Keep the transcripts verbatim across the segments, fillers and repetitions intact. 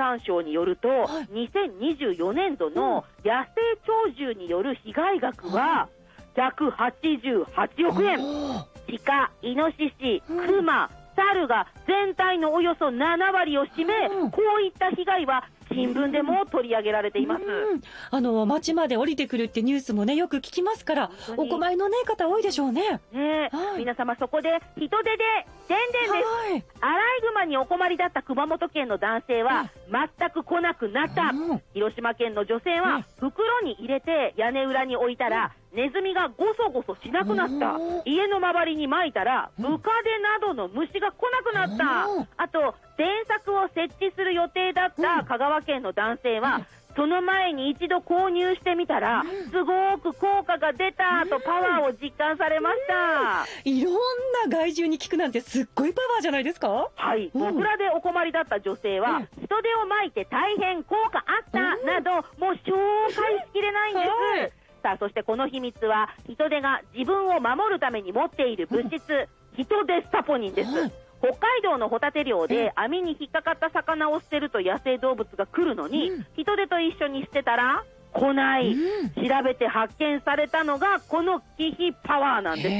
産省によると、はい、にせんにじゅうよねんどの野生鳥獣による被害額はひゃくはちじゅうはちおくえん、鹿、イノシシ、クマ、猿が全体のおよそななわりを占め、こういった被害は新聞でも取り上げられています。 うん、あの町まで降りてくるってニュースもねよく聞きますから、お困りの、ね、方多いでしょうね。 ね、はい、皆様そこで人手で宣伝です、はい、アライグマにお困りだった熊本県の男性は全く来なくなった、うん、広島県の女性は袋に入れて屋根裏に置いたら、うん、ネズミがゴソゴソしなくなった、うん、家の周りに撒いたらムカデなどの虫が来なくなった、うん、あと電柵を設置する予定だった香川県の男性は、うん、その前に一度購入してみたら、うん、すごく効果が出たとパワーを実感されました、 うん、いろんな害獣に効くなんてすっごいパワーじゃないですか。 はい、モグラでお困りだった女性は、うん、人手をまいて大変効果あった、うん、などもう紹介しきれないんです、はい、さあそしてこの秘密は人手が自分を守るために持っている物質、うん、人手スタポニンです、はい、北海道のホタテ漁で網に引っかかった魚を捨てると野生動物が来るのに、うん、人手と一緒に捨てたら来ない、うん、調べて発見されたのがこの忌避パワーなんです。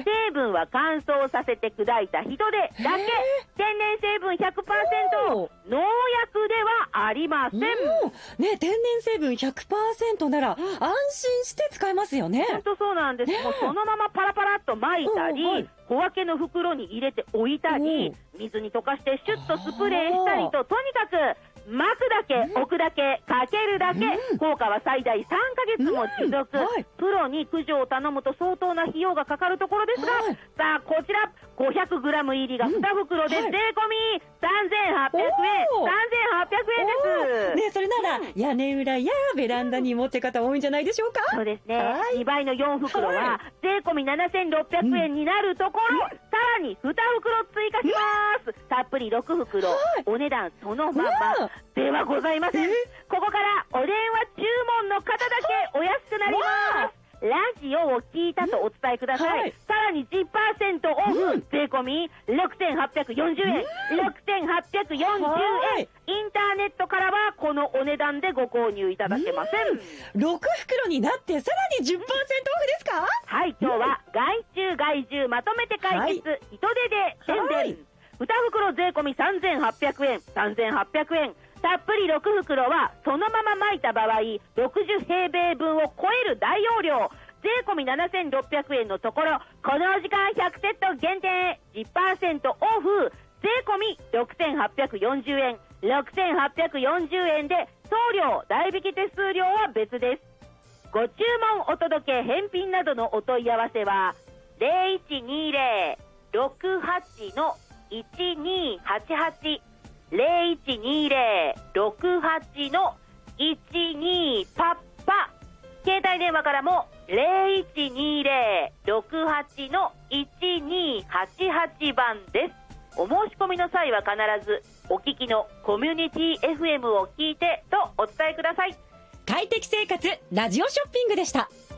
成分は乾燥させて砕いた人手だけ、天然成分 ひゃくパーセント、 農薬ではありません、ね、 天然成分 ひゃくパーセント なら安心して使えますよね。 本当そうなんです、ね、もうそのままパラパラっと撒いたり、はい、小分けの袋に入れて置いたり、水に溶かしてシュッとスプレーしたりと、とにかく巻くだけ、うん、置くだけ、かけるだけ、うん、効果は最大さんかげつも持続、うんはい、プロに駆除を頼むと相当な費用がかかるところですが、はい、さあこちら ごひゃくグラム 入りがに袋で税込みさんぜんはっぴゃくえん、さんぜんはっぴゃくえんです、 ね、それなら、うん、屋根裏やベランダに持って方多いんじゃないでしょうか。 そうですね、はい、にばいのよん袋は税込みななせんろっぴゃくえんになるところ、うん、さらにに袋追加します、うん、たっぷりろく袋、はい、お値段そのままではございません。ここからお電話注文の方だけお安くなります。ラジオを聞いたとお伝えください、はい、さらに じゅっパーセント オフ、うん、税込みろくせんはっぴゃくよんじゅうえん、うん、ろくせんはっぴゃくよんじゅうえん、インターネットからはこのお値段でご購入いただけません、うん、 ろく袋になってさらに じゅっパーセント オフですか。 はい、今日は害虫害獣まとめて解決、はい、人手で宣伝、はい、に袋税込みさんぜんはっぴゃくえん、さんぜんはっぴゃくえん、たっぷりろく袋はそのまま巻いた場合ろくじゅうへいべいぶんを超える大容量、税込みななせんろっぴゃくえんのところ、この時間ひゃくセット限定 じゅっパーセント オフ、税込みろくせんはっぴゃくよんじゅうえん、ろくせんはっぴゃくよんじゅうえんで送料代引き手数料は別です。ご注文お届け返品などのお問い合わせは ゼロいちにゼロ ろくはち いちにはちはち ゼロいちにゼロ ろくはち いちにパッパ、携帯電話からもゼロいちにゼロ ろくはち いちにはちはちばんです。お申し込みの際は必ずお聞きのコミュニティ エフエム を聞いてとお伝えください。 快適生活ラジオショッピングでした。